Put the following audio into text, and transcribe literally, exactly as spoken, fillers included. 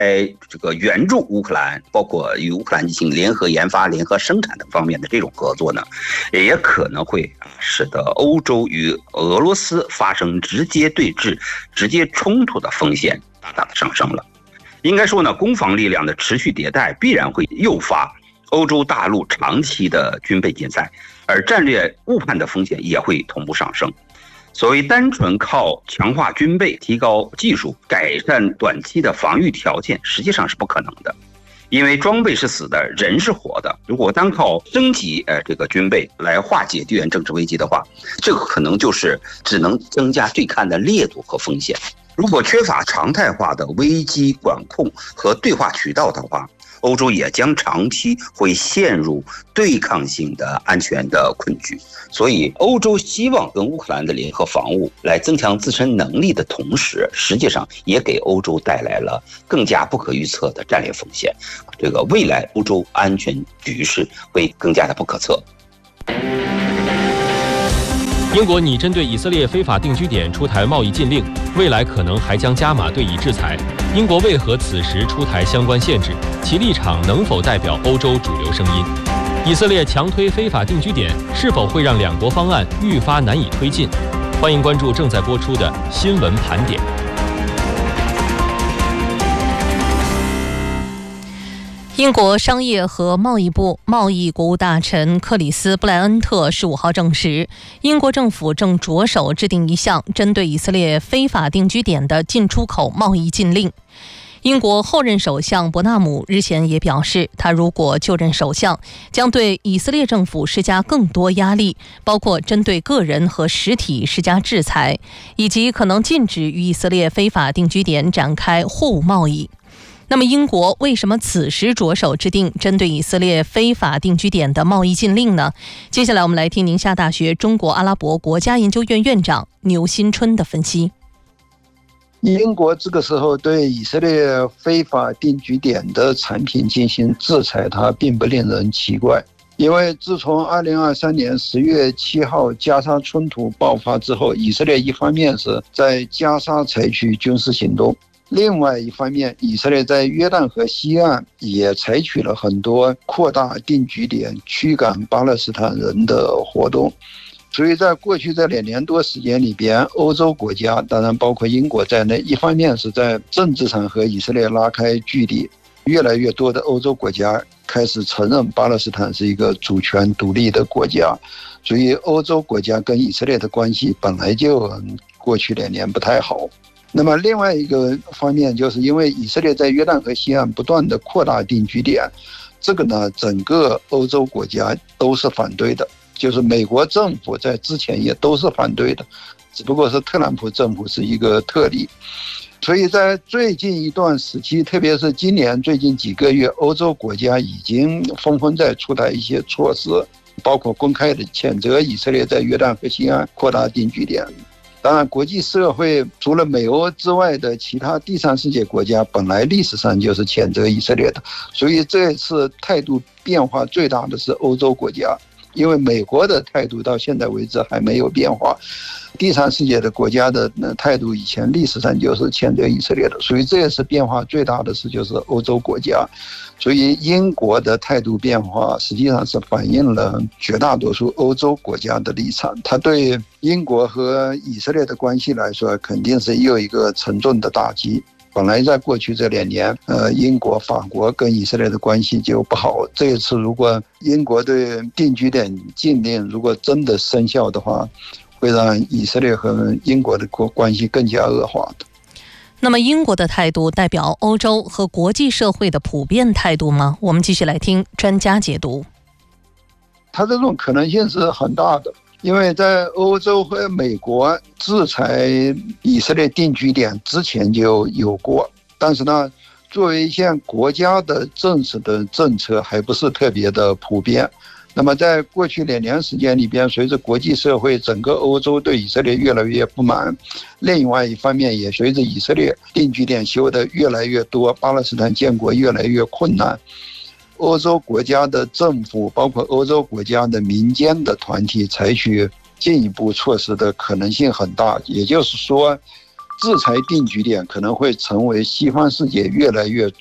在这个援助乌克兰，包括与乌克兰进行联合研发、联合生产等方面的这种合作呢，也可能会使得欧洲与俄罗斯发生直接对峙、直接冲突的风险大大的上升了。应该说呢，攻防力量的持续迭代必然会诱发欧洲大陆长期的军备竞赛，而战略误判的风险也会同步上升。所谓单纯靠强化军备、提高技术、改善短期的防御条件，实际上是不可能的，因为装备是死的，人是活的。如果单靠升级呃这个军备来化解地缘政治危机的话，这个可能就是只能增加对抗的烈度和风险。如果缺乏常态化的危机管控和对话渠道的话，欧洲也将长期会陷入对抗性的安全的困局。所以欧洲希望跟乌克兰的联合防务来增强自身能力的同时，实际上也给欧洲带来了更加不可预测的战略风险。这个未来欧洲安全局势会更加的不可测。 英国拟针对以色列非法定居点出台贸易禁令，未来可能还将加码对以制裁。英国为何此时出台相关限制？其立场能否代表欧洲主流声音？以色列强推非法定居点，是否会让两国方案愈发难以推进？欢迎关注正在播出的新闻盘点。 英国商业和贸易部贸易国务大臣克里斯·布莱恩特十五号证实，英国政府正着手制定一项针对以色列非法定居点的进出口贸易禁令。英国后任首相伯纳姆日前也表示，他如果就任首相，将对以色列政府施加更多压力，包括针对个人和实体施加制裁，以及可能禁止与以色列非法定居点展开货物贸易。那么英国为什么此时着手制定针对以色列非法定居点的贸易禁令呢？接下来我们来听宁夏大学中国阿拉伯国家研究院院长牛新春的分析。 英国这个时候对以色列非法定居点的产品进行制裁，它并不令人奇怪，因为自从二零二三年十月七号加沙冲突爆发之后，以色列一方面是在加沙采取军事行动，另外一方面，以色列在约旦河西岸也采取了很多扩大定居点、驱赶巴勒斯坦人的活动。所以在过去这两年多时间里边，欧洲国家，当然包括英国在内，一方面是在政治上和以色列拉开距离，越来越多的欧洲国家开始承认巴勒斯坦是一个主权独立的国家，所以欧洲国家跟以色列的关系本来就过去两年不太好。那么另外一个方面，就是因为以色列在约旦河西岸不断的扩大定居点，这个呢，整个欧洲国家都是反对的，就是美国政府在之前也都是反对的，只不过是特朗普政府是一个特例。所以在最近一段时期，特别是今年最近几个月，欧洲国家已经纷纷在出台一些措施，包括公开的谴责以色列在约旦河西岸扩大定居点。当然，国际社会除了美欧之外的其他第三世界国家，本来历史上就是谴责以色列的，所以这次态度变化最大的是欧洲国家，因为美国的态度到现在为止还没有变化，第三世界的国家的态度以前历史上就是谴责以色列的，所以这次变化最大的是就是欧洲国家。所以英国的态度变化实际上是反映了绝大多数欧洲国家的立场，它对英国和以色列的关系来说肯定是又一个沉重的打击。本来在过去这两年，呃，英国、法国跟以色列的关系就不好。这一次，如果英国对定居点禁令如果真的生效的话，会让以色列和英国的关系更加恶化的。 那么，英国的态度代表欧洲和国际社会的普遍态度吗？我们继续来听专家解读。 它这种可能性是很大的。因为在欧洲和美国制裁以色列定居点之前就有过，但是呢，作为一项国家的正式的政策还不是特别的普遍。那么在过去两年时间里边，随着国际社会整个欧洲对以色列越来越不满，另外一方面也随着以色列定居点修得越来越多，巴勒斯坦建国越来越困难，欧洲国家的政府包括欧洲国家的民间的团体采取进一步措施的可能性很大。也就是说， 制裁定居点可能会成为西方世界越来越